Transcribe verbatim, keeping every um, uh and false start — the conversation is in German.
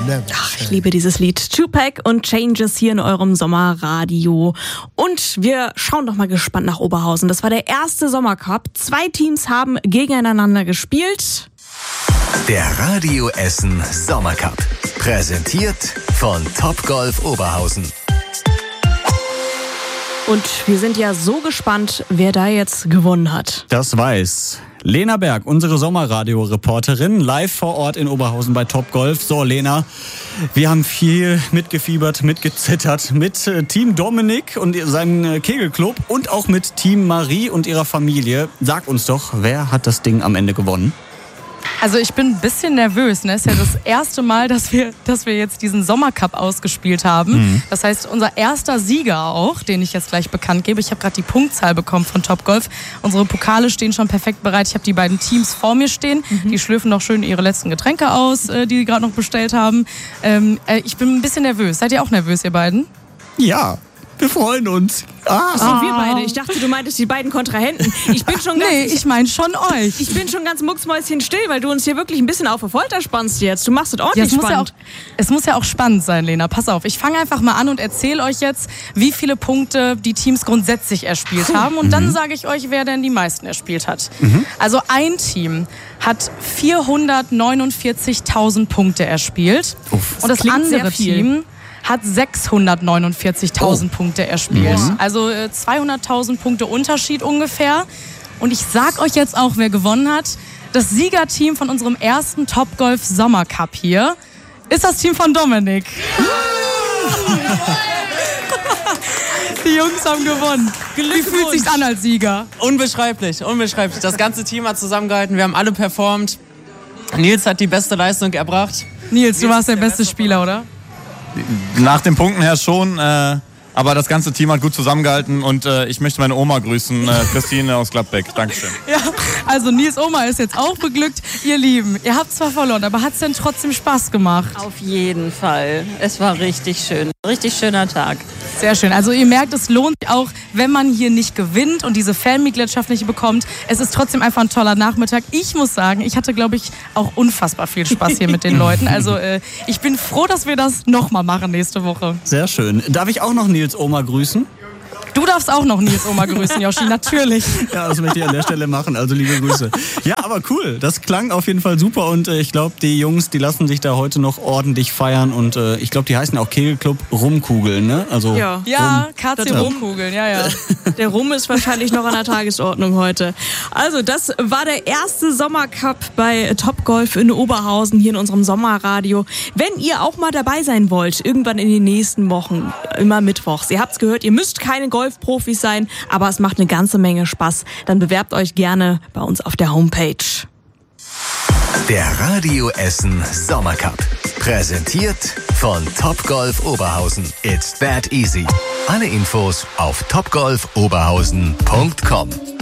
Ach, ich liebe dieses Lied. Tupac und Changes hier in eurem Sommerradio. Und wir schauen doch mal gespannt nach Oberhausen. Das war der erste Sommercup. Zwei Teams haben gegeneinander gespielt. Der Radio Essen Sommercup. Präsentiert von Topgolf Oberhausen. Und wir sind ja so gespannt, wer da jetzt gewonnen hat. Das weiß Lena Berg, unsere Sommerradio-Reporterin, live vor Ort in Oberhausen bei Topgolf. So, Lena, wir haben viel mitgefiebert, mitgezittert mit Team Dominik und seinem Kegelclub und auch mit Team Marie und ihrer Familie. Sag uns doch, wer hat das Ding am Ende gewonnen? Also ich bin ein bisschen nervös. Ne? Es ist ja das erste Mal, dass wir, dass wir jetzt diesen Sommercup ausgespielt haben. Mhm. Das heißt, unser erster Sieger auch, den ich jetzt gleich bekannt gebe. Ich habe gerade die Punktzahl bekommen von Topgolf. Unsere Pokale stehen schon perfekt bereit. Ich habe die beiden Teams vor mir stehen. Mhm. Die schlürfen noch schön ihre letzten Getränke aus, die sie gerade noch bestellt haben. Ähm, ich bin ein bisschen nervös. Seid ihr auch nervös, ihr beiden? Ja. Wir freuen uns. Ah. Achso, wir beide. Ich dachte, du meintest die beiden Kontrahenten. Ich bin schon ganz, nee, ich meine schon euch. Ich bin schon ganz mucksmäuschenstill, weil du uns hier wirklich ein bisschen auf die Folter spannst jetzt. Du machst es ordentlich ja, es spannend. Muss ja auch, es muss ja auch spannend sein, Lena. Pass auf, ich fange einfach mal an und erzähle euch jetzt, wie viele Punkte die Teams grundsätzlich erspielt haben. Und mhm. dann sage ich euch, wer denn die meisten erspielt hat. Mhm. Also ein Team hat vierhundertneunundvierzigtausend Punkte erspielt. Uff, das und das andere Team hat sechshundertneunundvierzigtausend oh. Punkte erspielt. Mhm. Also äh, zweihunderttausend Punkte Unterschied ungefähr. Und ich sag euch jetzt auch, wer gewonnen hat. Das Siegerteam von unserem ersten Topgolf Sommercup hier ist das Team von Dominik. Die Jungs haben gewonnen. Wie fühlt sich's an als Sieger? Unbeschreiblich, unbeschreiblich. Das ganze Team hat zusammengehalten, wir haben alle performt. Nils hat die beste Leistung erbracht. Nils, du warst der, der beste Spieler, oder? Nach den Punkten her schon, äh, aber das ganze Team hat gut zusammengehalten und äh, ich möchte meine Oma grüßen, äh, Christine aus Gladbeck. Dankeschön. Ja, also Nils Oma ist jetzt auch beglückt. Ihr Lieben, ihr habt zwar verloren, aber hat es denn trotzdem Spaß gemacht? Auf jeden Fall. Es war richtig schön. Richtig schöner Tag. Sehr schön. Also ihr merkt, es lohnt sich auch, wenn man hier nicht gewinnt und diese Fanmitgliedschaft nicht bekommt. Es ist trotzdem einfach ein toller Nachmittag. Ich muss sagen, ich hatte, glaube ich, auch unfassbar viel Spaß hier mit den Leuten. Also äh, ich bin froh, dass wir das nochmal machen nächste Woche. Sehr schön. Darf ich auch noch Nils Oma grüßen? Du darfst auch noch Nils Oma grüßen, Joshi, natürlich. Ja, das möchte ich an der Stelle machen, also liebe Grüße. Ja, aber cool, das klang auf jeden Fall super und äh, ich glaube, die Jungs, die lassen sich da heute noch ordentlich feiern und äh, ich glaube, die heißen auch Kegelclub Rumkugeln, ne? Also ja, ja K C Rumkugeln, ja, ja. Der Rum ist wahrscheinlich noch an der Tagesordnung heute. Also, das war der erste Sommercup bei Topgolf in Oberhausen hier in unserem Sommerradio. Wenn ihr auch mal dabei sein wollt, irgendwann in den nächsten Wochen, immer mittwochs, ihr habt's gehört, ihr müsst keine Golfprofis sein, aber es macht eine ganze Menge Spaß. Dann bewerbt euch gerne bei uns auf der Homepage. Der Radio Essen Sommercup. Präsentiert von Topgolf Oberhausen. It's that easy. Alle Infos auf topgolf oberhausen punkt com.